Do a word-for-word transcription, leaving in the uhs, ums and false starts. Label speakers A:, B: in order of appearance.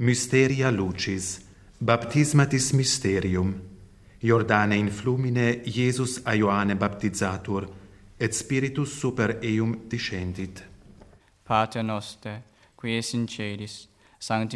A: Mysteria lucis, baptismatis mysterium, Jordane in flumine Iesus a Ioanne baptizatur, et Spiritus super eum descendit.
B: Pater noster, qui es in celis, sanctificetur